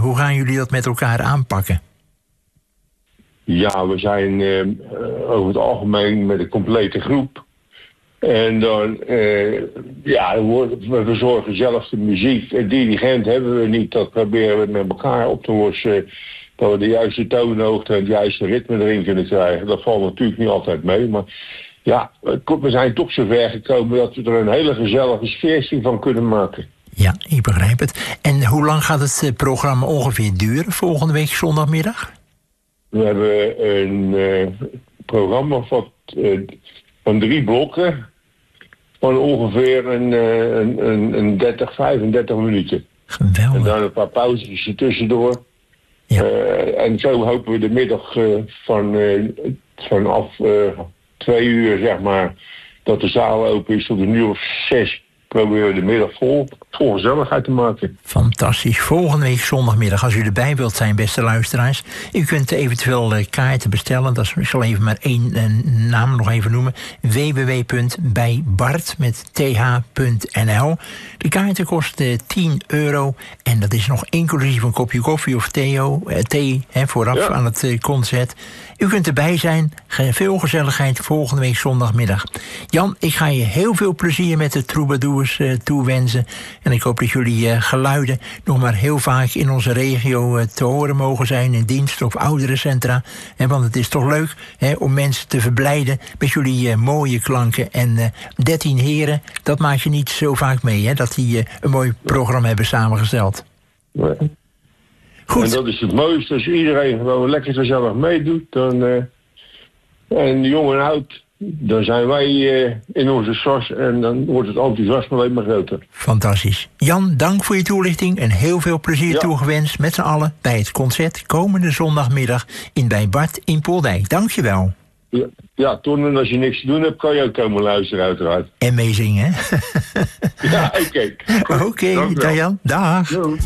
Hoe gaan jullie dat met elkaar aanpakken? Ja, we zijn over het algemeen met een complete groep. En dan, we verzorgen zelf de muziek. Een dirigent hebben we niet. Dat proberen we met elkaar op te lossen. Dat we de juiste toonhoogte en het juiste ritme erin kunnen krijgen. Dat valt natuurlijk niet altijd mee. Maar ja, we zijn toch zover gekomen dat we er een hele gezellige sfeer van kunnen maken. Ja, ik begrijp het. En hoe lang gaat het programma ongeveer duren volgende week zondagmiddag? We hebben een programma van 3 blokken van ongeveer een 30, 35 minuten. Geweldig. En dan een paar pauzes tussendoor. Ja. En zo hopen we de middag vanaf 2 uur, zeg maar, dat de zaal open is tot 6:00. Proberen we de middag vol gezelligheid te maken. Fantastisch. Volgende week zondagmiddag, als u erbij wilt zijn, beste luisteraars. U kunt eventueel kaarten bestellen. Ik zal even maar één naam nog even noemen. www.bijbart.th.nl. De kaarten kosten €10. En dat is nog inclusief een kopje koffie of thee vooraf aan het concert. U kunt erbij zijn. Veel gezelligheid volgende week zondagmiddag. Jan, ik ga je heel veel plezier met de troubadours toewensen. En ik hoop dat jullie geluiden nog maar heel vaak in onze regio te horen mogen zijn. In dienst of ouderencentra. Want het is toch leuk om mensen te verblijden met jullie mooie klanken. En 13 heren, dat maak je niet zo vaak mee. Dat die een mooi programma hebben samengesteld. Nee. Goed. En dat is het mooiste, als iedereen gewoon lekker gezellig meedoet. En jong en oud, dan zijn wij in onze sas en dan wordt het enthousiasme alleen maar groter. Fantastisch. Jan, dank voor je toelichting en heel veel plezier toegewenst met z'n allen bij het concert komende zondagmiddag bij Bart in Poeldijk. Dank je wel. Ja, Ton, en als je niks te doen hebt, kan je ook komen luisteren uiteraard. En meezingen, hè? Ja, oké. Oké, Jan. Dag. Jo.